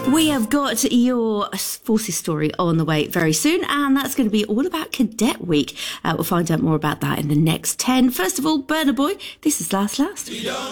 We have got your Forces story on the way very soon, and that's going to be all about Cadet Week. We'll find out more about that in the next 10. First of all, Burna Boy, this is Last Last.